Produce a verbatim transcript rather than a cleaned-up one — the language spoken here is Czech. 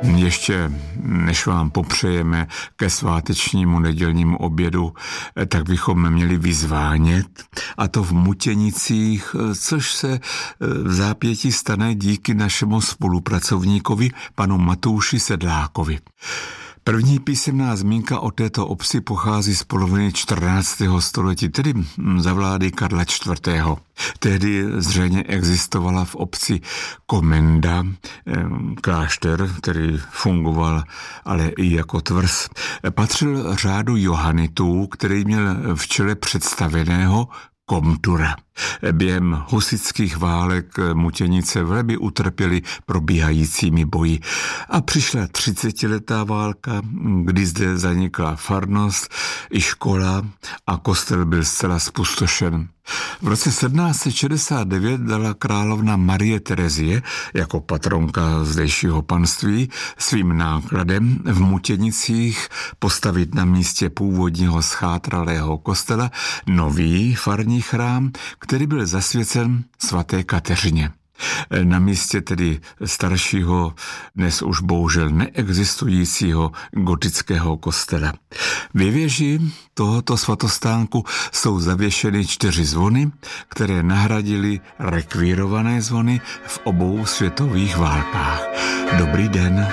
Ještě než vám popřejeme ke svátečnímu nedělnímu obědu, tak bychom měli vyzvánět, a to v Mutěnicích, což se v zápětí stane díky našemu spolupracovníkovi, panu Matouši Sedlákovi. První písemná zmínka o této obci pochází z poloviny čtrnáctého století, tedy za vlády Karla čtvrtého. Tehdy zřejmě existovala v obci komenda, klášter, který fungoval ale i jako tvrz. Patřil řádu Johanitů, který měl v čele představeného komtura. Během husitských válek Mutěnice velmi utrpěly probíhajícími boji. A přišla třicetiletá válka, kdy zde zanikla farnost i škola a kostel byl zcela zpustošen. V roce sedmnáct set šedesát devět dala královna Marie Terezie jako patronka zdejšího panství svým nákladem v Mutěnicích postavit na místě původního schátralého kostela nový farní chrám, který byl zasvěcen svaté Kateřině. Na místě tedy staršího, dnes už bohužel neexistujícího gotického kostela. Ve věži tohoto svatostánku jsou zavěšeny čtyři zvony, které nahradily rekvírované zvony v obou světových válkách. Dobrý den.